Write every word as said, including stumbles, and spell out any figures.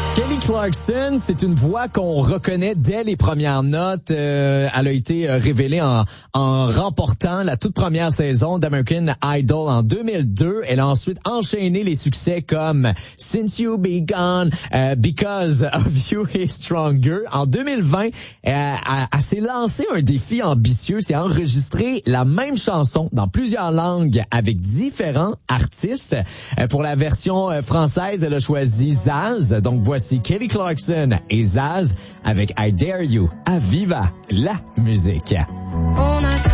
Kelly Clarkson, c'est une voix qu'on reconnaît dès les premières notes. Euh, elle a été révélée en, en remportant la toute première saison d'American Idol en deux mille deux. Elle a ensuite enchaîné les succès comme Since You Be Gone, uh, Because of You et Stronger. En deux mille vingt, euh, elle, elle s'est lancée un défi ambitieux, c'est enregistrer la même chanson dans plusieurs langues avec différents artistes. Euh, pour la version française, elle a choisi Zaz. Donc voici Kelly Clarkson et Zaz avec I Dare You à Viva la musique.